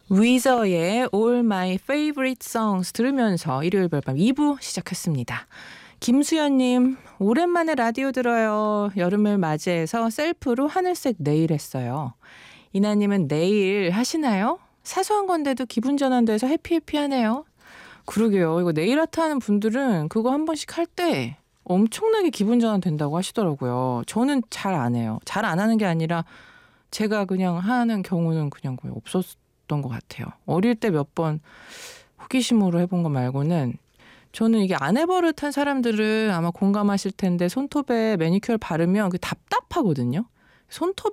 위저의 All My Favorite Songs 들으면서 일요일 별밤 2부 시작했습니다. 김수연님, 오랜만에 라디오 들어요. 여름을 맞이해서 셀프로 하늘색 네일 했어요. 이나님은 네일 하시나요? 사소한 건데도 기분 전환돼서 해피해피하네요. 그러게요. 이거 네일 아트 하는 분들은 그거 한 번씩 할 때 엄청나게 기분 전환 된다고 하시더라고요. 저는 잘 안 해요. 잘 안 하는 게 아니라 제가 그냥 하는 경우는 그냥 거의 없었던 것 같아요. 어릴 때 몇 번 호기심으로 해본 거 말고는 저는 이게 안 해버릇한 사람들은 아마 공감하실 텐데 손톱에 매니큐어를 바르면 그 답답하거든요. 손톱